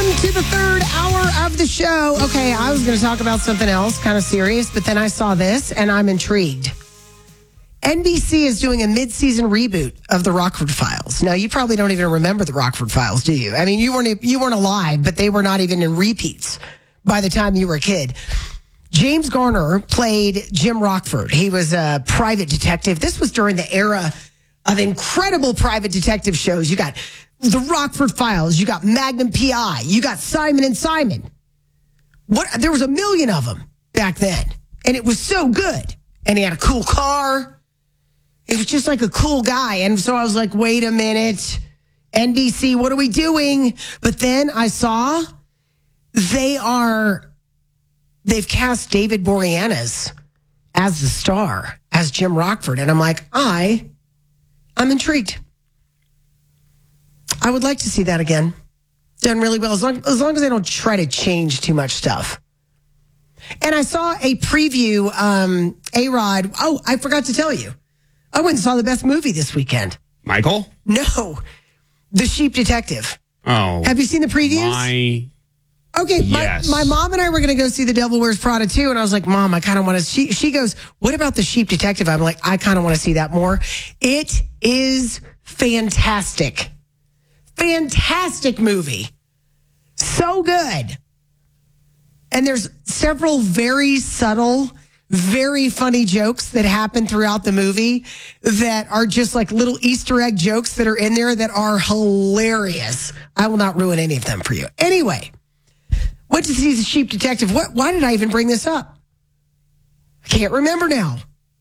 to the third hour of the show. Okay, I was going to talk about something else, kind of serious, but then I saw this and I'm intrigued. NBC is doing a mid-season reboot of the Rockford Files. Now, you probably don't even remember the Rockford Files, do you? I mean, you weren't alive, but they were not even in repeats by the time you were a kid. James Garner played Jim Rockford. He was a private detective. This was during the era of incredible private detective shows. You got the Rockford Files. You got Magnum P.I. You got Simon and Simon. There was a million of them back then, and it was so good. And he had a cool car. It was just like a cool guy. And so I was like, wait a minute, NBC, what are we doing? But then I saw they've cast David Boreanaz as the star, as Jim Rockford. And I'm like, I'm intrigued. I would like to see that again. Done really well, as long as they don't try to change too much stuff. And I saw a preview, A-Rod. Oh, I forgot to tell you. I went and saw the best movie this weekend. Michael? No. The Sheep Detective. Oh. Have you seen the previews? Yes. My mom and I were going to go see The Devil Wears Prada too, and I was like, Mom, I kind of want to. She goes, what about The Sheep Detective? I'm like, I kind of want to see that more. It is fantastic. Fantastic movie. So good. And there's several very subtle, very funny jokes that happen throughout the movie that are just like little Easter egg jokes that are in there that are hilarious. I will not ruin any of them for you. Anyway, went to see The Sheep Detective. Why did I even bring this up? I can't remember now.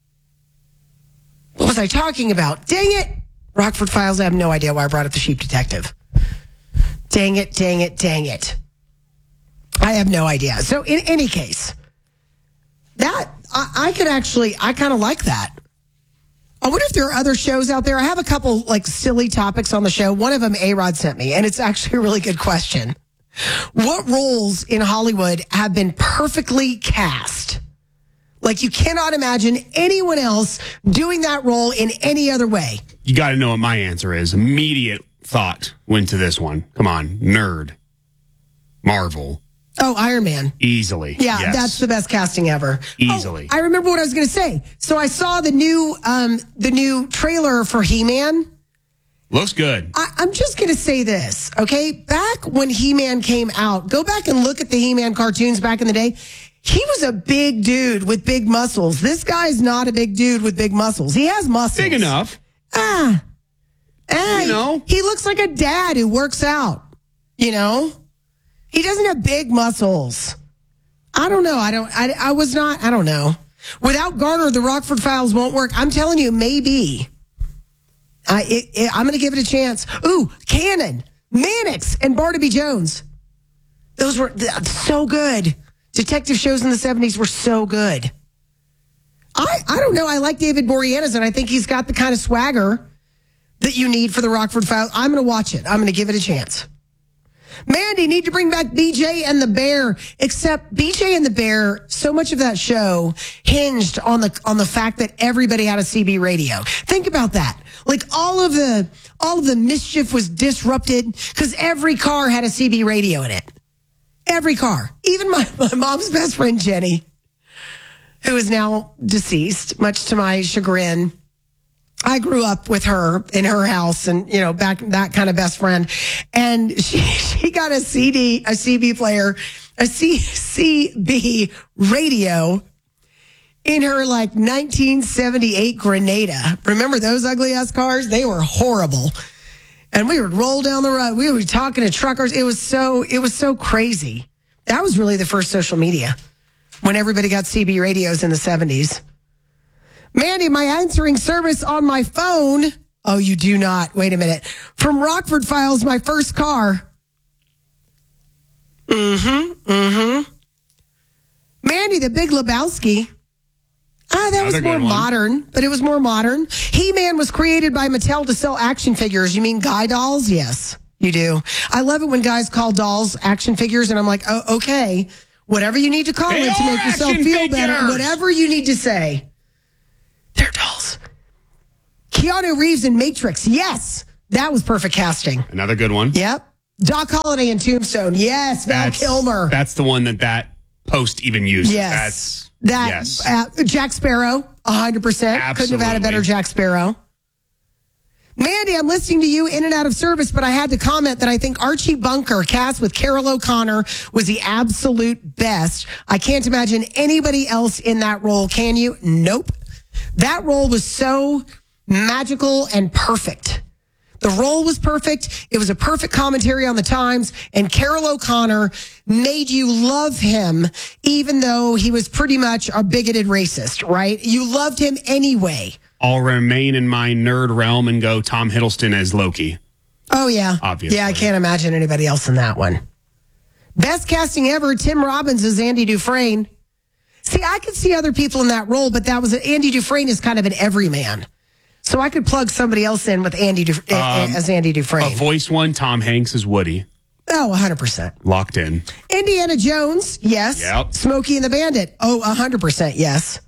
What was I talking about? Dang it. Rockford Files, I have no idea why I brought up The Sheep Detective. Dang it, dang it, dang it. I have no idea. So in any case, that I kind of like that. I wonder if there are other shows out there. I have a couple like silly topics on the show. One of them A-Rod sent me, and it's actually a really good question. What roles in Hollywood have been perfectly cast? Like you cannot imagine anyone else doing that role in any other way. You got to know what my answer is. Immediate thought went to this one. Come on, nerd. Marvel. Oh, Iron Man. Easily. Yeah, yes. That's the best casting ever. Easily. Oh, I remember what I was going to say. So I saw the new trailer for He-Man. Looks good. I'm just going to say this, okay? Back when He-Man came out, go back and look at the He-Man cartoons back in the day. He was a big dude with big muscles. This guy's not a big dude with big muscles. He has muscles. Big enough. You know. He looks like a dad who works out, you know? He doesn't have big muscles. I don't know. I don't know. Without Garner, the Rockford Files won't work. I'm telling you, maybe. I'm going to give it a chance. Ooh, Cannon, Mannix, and Barnaby Jones. Those were so good. Detective shows in the 70s were so good. I don't know. I like David Boreanaz, and I think he's got the kind of swagger that you need for the Rockford Files. I'm going to watch it. I'm going to give it a chance. Mandy, need to bring back BJ and the Bear. Except BJ and the Bear, so much of that show hinged on the fact that everybody had a CB radio. Think about that. Like all of the mischief was disrupted because every car had a CB radio in it. Every car. Even my mom's best friend Jenny, who is now deceased, much to my chagrin. I grew up with her in her house and, you know, back that kind of best friend. And she got a CB player, a CB radio in her like 1978 Grenada. Remember those ugly ass cars? They were horrible. And we would roll down the road. We would be talking to truckers. It was so crazy. That was really the first social media when everybody got CB radios in the 70s. Mandy, my answering service on my phone. Oh, you do not. Wait a minute. From Rockford Files, my first car. Mandy, the Big Lebowski. That was more modern, but it was more modern. He-Man was created by Mattel to sell action figures. You mean guy dolls? Yes, you do. I love it when guys call dolls action figures, and I'm like, oh, okay. Whatever you need to call it to make yourself feel better. Whatever you need to say. They're dolls. Keanu Reeves in Matrix. Yes, that was perfect casting. Another good one. Yep. Doc Holliday and Tombstone. Yes, Val Kilmer. That's the one that post even uses. Yes. Yes. Jack Sparrow, 100%. Couldn't have had a better Jack Sparrow. Mandy, I'm listening to you in and out of service, but I had to comment that I think Archie Bunker, cast with Carol O'Connor, was the absolute best. I can't imagine anybody else in that role. Can you? Nope. That role was so magical and perfect. The role was perfect. It was a perfect commentary on the times, and Carol O'Connor made you love him, even though he was pretty much a bigoted racist, right? You loved him anyway. I'll remain in my nerd realm and go Tom Hiddleston as Loki. Oh, yeah. Obviously. Yeah, I can't imagine anybody else in that one. Best casting ever, Tim Robbins as Andy Dufresne. See, I could see other people in that role, but Andy Dufresne is kind of an everyman. So I could plug somebody else in with as Andy Dufresne. A voice one, Tom Hanks as Woody. Oh, 100%. Locked in. Indiana Jones, yes. Yep. Smokey and the Bandit, 100% yes.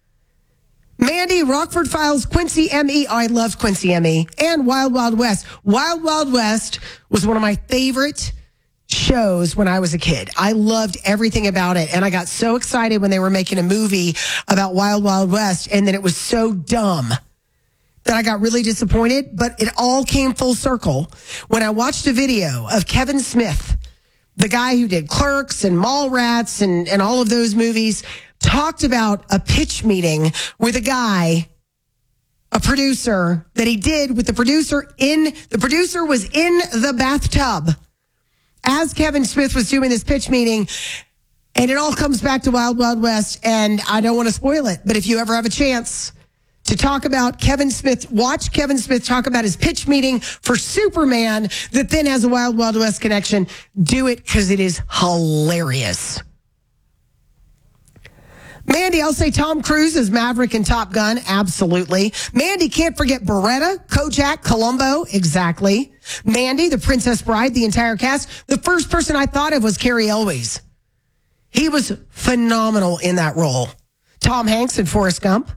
Mandy, Rockford Files, Quincy M.E. I loved Quincy M.E. And Wild Wild West. Wild Wild West was one of my favorite shows when I was a kid. I loved everything about it. And I got so excited when they were making a movie about Wild Wild West. And then it was so dumb that I got really disappointed. But it all came full circle when I watched a video of Kevin Smith, the guy who did Clerks and Mallrats and all of those movies, talked about a pitch meeting with a guy, a producer, that he did with the producer was in the bathtub as Kevin Smith was doing this pitch meeting. And it all comes back to Wild Wild West. And I don't want to spoil it, but if you ever have a chance to talk about Kevin Smith, watch Kevin Smith talk about his pitch meeting for Superman that then has a Wild Wild West connection, do it because it is hilarious. Mandy, I'll say Tom Cruise as Maverick in Top Gun. Absolutely. Mandy, can't forget Beretta, Kojak, Columbo. Exactly. Mandy, the Princess Bride, the entire cast. The first person I thought of was Cary Elwes. He was phenomenal in that role. Tom Hanks in Forrest Gump.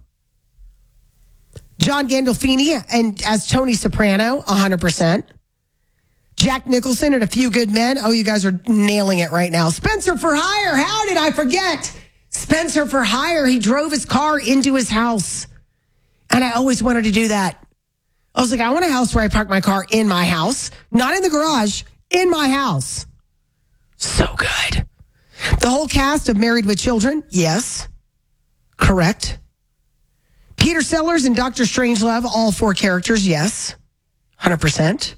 John Gandolfini and as Tony Soprano, 100%. Jack Nicholson and A Few Good Men. Oh, you guys are nailing it right now. Spencer for Hire. How did I forget? Spencer for Hire. He drove his car into his house. And I always wanted to do that. I was like, I want a house where I park my car in my house, not in the garage, in my house. So good. The whole cast of Married with Children. Yes. Correct. Peter Sellers and Dr. Strangelove. All four characters. Yes. 100%.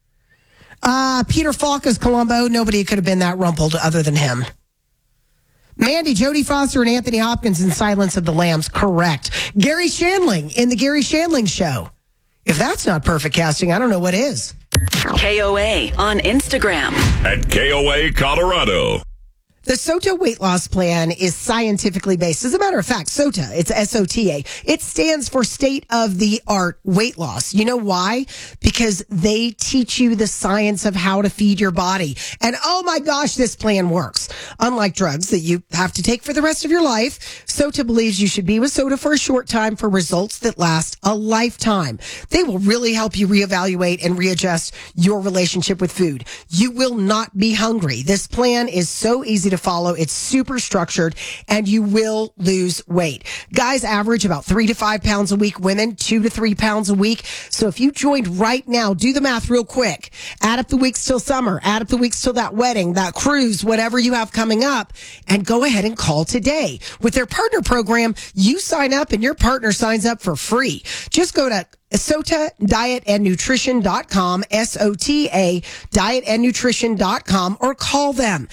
Peter Falk as Columbo. Nobody could have been that rumpled other than him. Mandy, Jodie Foster, and Anthony Hopkins in Silence of the Lambs. Correct. Gary Shandling in The Gary Shandling Show. If that's not perfect casting, I don't know what is. KOA on Instagram. At KOA Colorado. The SOTA weight loss plan is scientifically based. As a matter of fact, SOTA, it's SOTA. It stands for state of the art weight loss. You know why? Because they teach you the science of how to feed your body. And oh my gosh, this plan works. Unlike drugs that you have to take for the rest of your life, SOTA believes you should be with SOTA for a short time for results that last a lifetime. They will really help you reevaluate and readjust your relationship with food. You will not be hungry. This plan is so easy to follow. It's super structured and you will lose weight. Guys average about 3 to 5 pounds a week. Women 2 to 3 pounds a week. So if you joined right now, do the math real quick. Add up the weeks till summer. Add up the weeks till that wedding, that cruise, whatever you have coming up, and go ahead and call today. With their partner program, you sign up and your partner signs up for free. Just go to SOTA-dietandnutrition.com, SOTA dietandnutrition.com, or call them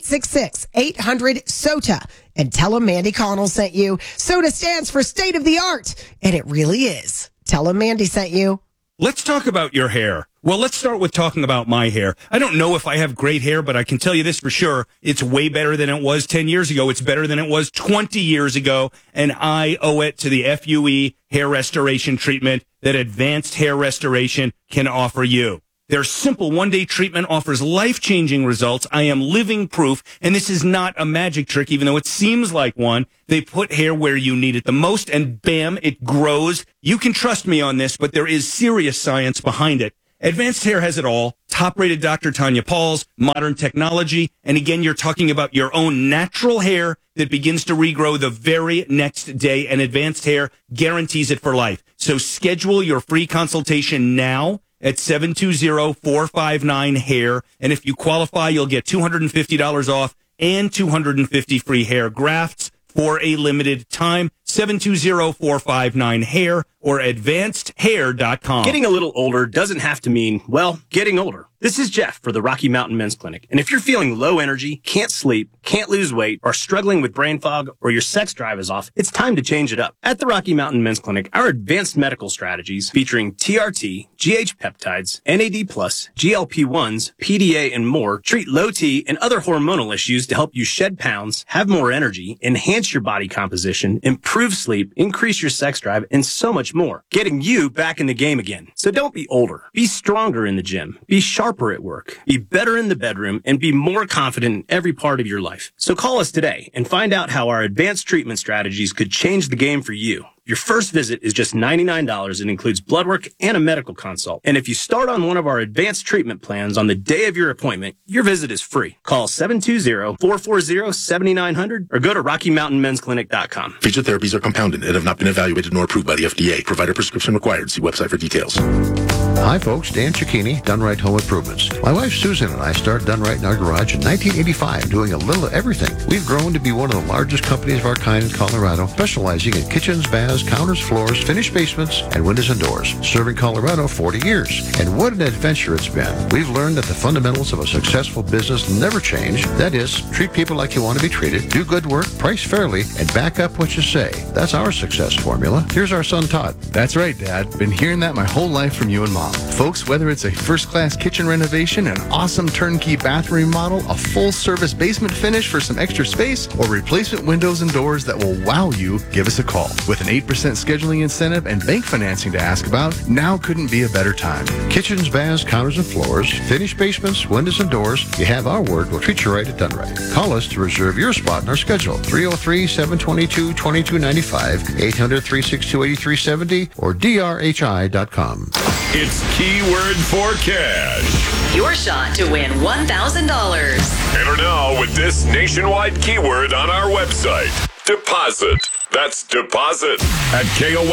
866-800-SOTA and tell them Mandy Connell sent you. SOTA stands for state of the art, and it really is. Tell them Mandy sent you. Let's talk about your hair. Well, let's start with talking about my hair. I don't know if I have great hair, but I can tell you this for sure. It's way better than it was 10 years ago. It's better than it was 20 years ago. And I owe it to the FUE hair restoration treatment that Advanced Hair Restoration can offer you. Their simple one-day treatment offers life-changing results. I am living proof, and this is not a magic trick, even though it seems like one. They put hair where you need it the most, and bam, it grows. You can trust me on this, but there is serious science behind it. Advanced Hair has it all. Top-rated Dr. Tanya Pauls, modern technology, and again, you're talking about your own natural hair that begins to regrow the very next day, and Advanced Hair guarantees it for life. So schedule your free consultation now at 720-459-HAIR, and if you qualify, you'll get $250 off and 250 free hair grafts for a limited time. 720-459-HAIR or advancedhair.com. Getting a little older doesn't have to mean, well, getting older. This is Jeff for the Rocky Mountain Men's Clinic. And if you're feeling low energy, can't sleep, can't lose weight, or struggling with brain fog, or your sex drive is off, it's time to change it up. At the Rocky Mountain Men's Clinic, our advanced medical strategies featuring TRT, GH peptides, NAD+, GLP-1s, PDA, and more treat low T and other hormonal issues to help you shed pounds, have more energy, enhance your body composition, improve sleep, increase your sex drive, and so much more. Getting you back in the game again. So don't be older. Be stronger in the gym. Be sharper at work. Be better in the bedroom, and be more confident in every part of your life. So call us today and find out how our advanced treatment strategies could change the game for you. Your first visit is just $99 and includes blood work and a medical consult. And if you start on one of our advanced treatment plans on the day of your appointment, your visit is free. Call 720-440-7900 or go to RockyMountainMen'sClinic.com. Featured therapies are compounded and have not been evaluated nor approved by the FDA. Provider prescription required. See website for details. Hi folks, Dan Cicchini, Dunright Home Improvements. My wife Susan and I started Dunright in our garage in 1985, doing a little of everything. We've grown to be one of the largest companies of our kind in Colorado, specializing in kitchens, baths, counters, floors, finished basements, and windows and doors. Serving Colorado 40 years. And what an adventure it's been. We've learned that the fundamentals of a successful business never change. That is, treat people like you want to be treated, do good work, price fairly, and back up what you say. That's our success formula. Here's our son Todd. That's right, Dad. Been hearing that my whole life from you and Mom. Folks, whether it's a first-class kitchen renovation, an awesome turnkey bathroom remodel, a full-service basement finish for some extra space, or replacement windows and doors that will wow you, give us a call. With an 8% scheduling incentive and bank financing to ask about, now couldn't be a better time. Kitchens, baths, counters, and floors, finished basements, windows, and doors. You have our word. We'll treat you right at Dunright. Call us to reserve your spot in our schedule. 303-722-2295, 800-362-8370, or drhi.com. It's Keyword for Cash. Your shot to win $1,000. Enter now with this nationwide keyword on our website. Deposit. That's deposit at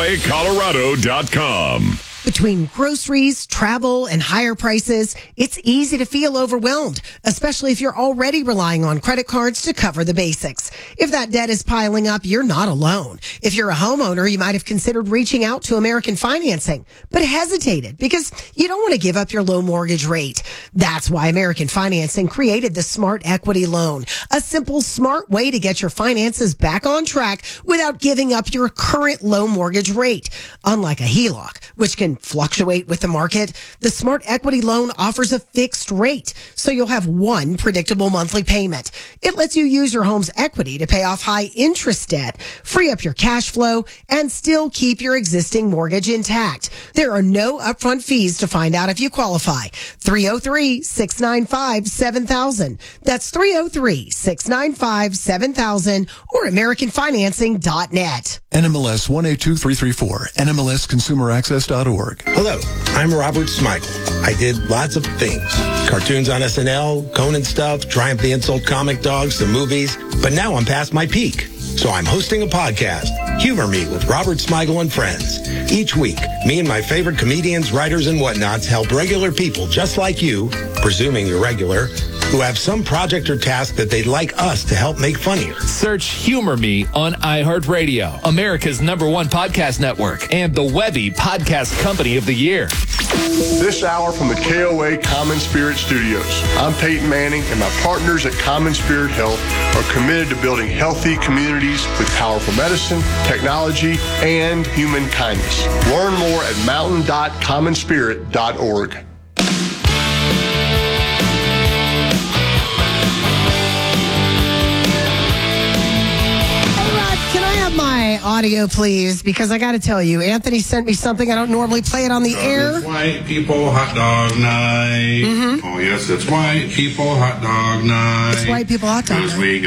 KOAColorado.com. Between groceries, travel, and higher prices, it's easy to feel overwhelmed, especially if you're already relying on credit cards to cover the basics. If that debt is piling up, you're not alone. If you're a homeowner, you might have considered reaching out to American Financing, but hesitated because you don't want to give up your low mortgage rate. That's why American Financing created the Smart Equity Loan, a simple, smart way to get your finances back on track without giving up your current low mortgage rate. Unlike a HELOC, which can fluctuate with the market, the Smart Equity Loan offers a fixed rate, so you'll have one predictable monthly payment. It lets you use your home's equity to pay off high interest debt, free up your cash flow, and still keep your existing mortgage intact. There are no upfront fees to find out if you qualify. 303-695-7000. That's 303-695-7000 or AmericanFinancing.net. NMLS 182334, NMLSConsumerAccess.org. Hello, I'm Robert Smigel. I did lots of things. Cartoons on SNL, Conan stuff, Triumph the Insult Comic Dogs, the movies. But now I'm past my peak. So I'm hosting a podcast, Humor Me with Robert Smigel and Friends. Each week, me and my favorite comedians, writers, and whatnots help regular people just like you, presuming you're regular, who have some project or task that they'd like us to help make funnier. Search Humor Me on iHeartRadio, America's #1 podcast network, and the Webby Podcast Company of the Year. This hour from the KOA Common Spirit Studios. I'm Peyton Manning, and my partners at Common Spirit Health are committed to building healthy communities with powerful medicine, technology, and human kindness. Learn more at mountain.commonspirit.org. My audio, please, because I got to tell you, Anthony sent me something. I don't normally play it on the air. It's white people hot dog night. Mm-hmm. Oh, yes, it's white people hot dog night. It's white people hot dog night. Because we